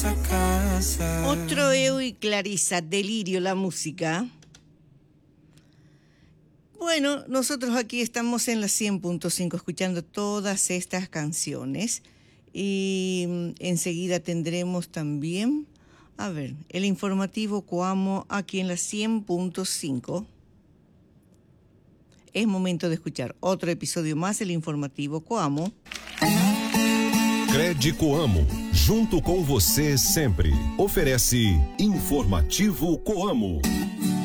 Otro Eu y Clarisa, Delirio, la música. Bueno, nosotros aquí estamos en la 100.5 escuchando todas estas canciones y enseguida tendremos también, a ver, el informativo Coamo aquí en la 100.5. Es momento de escuchar otro episodio más, el informativo Coamo. Cred Coamo, junto com você sempre. Oferece Informativo Coamo.